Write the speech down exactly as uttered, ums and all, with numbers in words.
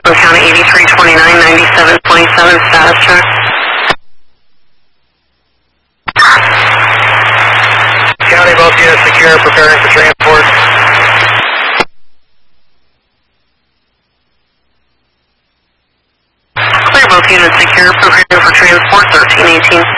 Oakland County eighty-three twenty-nine, ninety-seven twenty-seven, status check. County, both units secure, preparing for transport. Clear, both units secure, preparing for transport, thirteen eighteen.